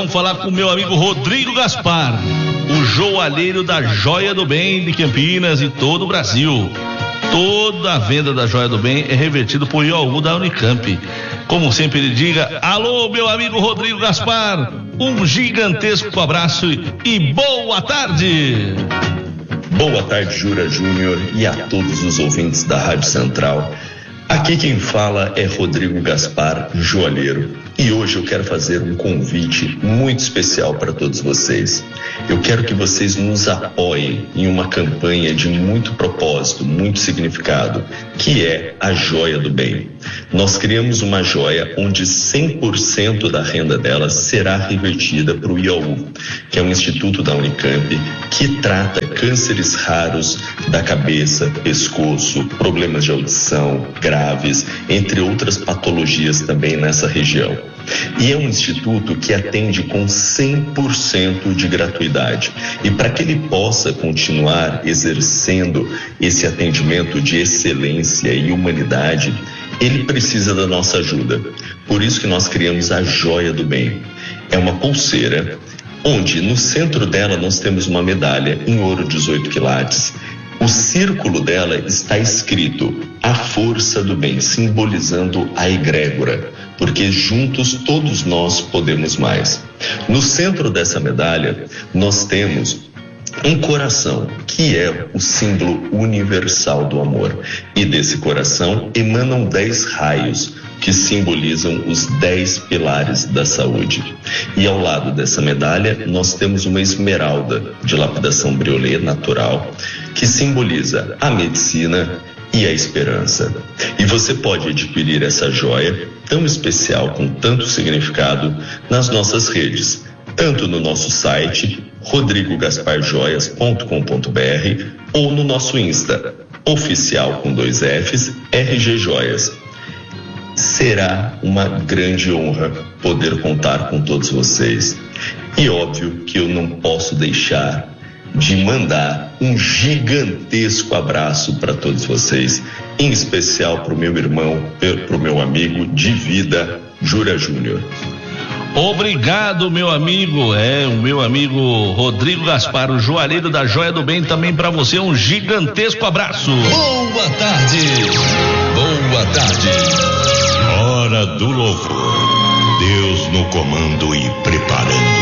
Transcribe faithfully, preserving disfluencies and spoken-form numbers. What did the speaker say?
vamos falar com o meu amigo Rodrigo Gaspar, o joalheiro da Joia do Bem de Campinas e todo o Brasil. Toda a venda da Joia do Bem é revertida por I O U da Unicamp. Como sempre ele diga, alô meu amigo Rodrigo Gaspar, um gigantesco abraço e boa tarde. Boa tarde, Jura Júnior, e a todos os ouvintes da Rádio Central. Aqui quem fala é Rodrigo Gaspar, joalheiro, e hoje eu quero fazer um convite muito especial para todos vocês. Eu quero que vocês nos apoiem em uma campanha de muito propósito, muito significado, que é a Joia do Bem. Nós criamos uma joia onde cem por cento da renda dela será revertida para o I O U, que é um instituto da Unicamp que trata cânceres raros da cabeça, pescoço, problemas de audição graves, entre outras patologias também nessa região. E é um instituto que atende com cem por cento de gratuidade. E para que ele possa continuar exercendo esse atendimento de excelência e humanidade, ele precisa da nossa ajuda. Por isso que nós criamos a Joia do Bem. É uma pulseira onde no centro dela nós temos uma medalha em ouro dezoito quilates. O círculo dela está escrito a força do bem, simbolizando a egrégora, porque juntos todos nós podemos mais. No centro dessa medalha nós temos um coração, que é o símbolo universal do amor. E desse coração emanam dez raios, que simbolizam os dez pilares da saúde. E ao lado dessa medalha, nós temos uma esmeralda de lapidação briolê natural, que simboliza a medicina e a esperança. E você pode adquirir essa joia tão especial, com tanto significado, nas nossas redes, tanto no nosso site, rodrigo gaspar joias ponto com ponto b r, ou no nosso Insta, oficial com dois Fs, R G Joias. Será uma grande honra poder contar com todos vocês. E óbvio que eu não posso deixar de mandar um gigantesco abraço para todos vocês, em especial para o meu irmão, para o meu amigo de vida, Jura Júnior. Obrigado, meu amigo, é o meu amigo Rodrigo Gaspar, o joalheiro da Joia do Bem, também para você um gigantesco abraço. Boa tarde, boa tarde. Hora do louvor, Deus no comando e preparando.